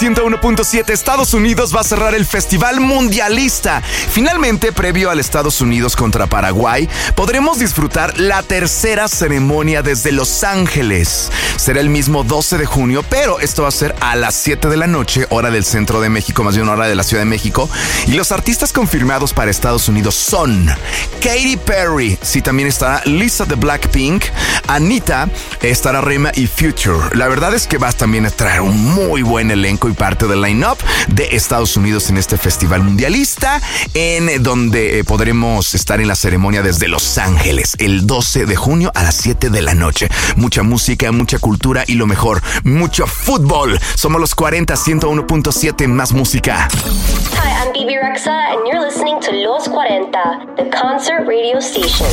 101.7, Estados Unidos va a cerrar el Festival Mundialista. Finalmente, previo al Estados Unidos contra Paraguay, podremos disfrutar la tercera ceremonia desde Los Ángeles. Será el mismo 12 de junio, pero esto va a ser a las 7 de la noche, hora del centro de México, más bien hora de la Ciudad de México. Y los artistas confirmados para Estados Unidos son Katy Perry, sí, también estará Lisa de Blackpink, Anita, estará Rema y Future. La verdad es que vas también a traer un muy buen elenco y parte del line-up de Estados Unidos en este Festival Mundialista, en donde podremos estar en la ceremonia desde Los Ángeles el 12 de junio a las 7 de la noche. Mucha música, mucha cultura y lo mejor, mucho fútbol. Somos los 40, 101.7, más música. Hi, I'm Bibi Rexa and you're listening to Los 40, the concert radio station.